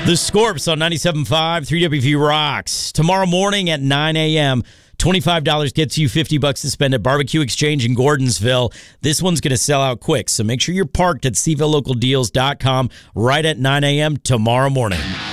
The Scorps on 97.5, 3WV Rocks. Tomorrow morning at 9 a.m., $25 gets you $50 to spend at Barbecue Exchange in Gordonsville. This one's going to sell out quick, so make sure you're parked at CvilleLocalDeals.com right at 9 a.m. tomorrow morning.